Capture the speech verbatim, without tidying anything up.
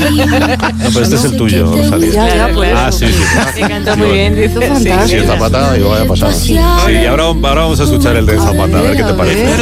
No, pero este es el tuyo, Rosalía. Ya, ya, pues. Ah, sí, sí. Sí, cantó muy bien, lo hizo Sí, fantástico. sí, Zapata, digo, vaya pasada. Sí, y ahora, ahora vamos a escuchar el de Zapata, a ver qué te parece.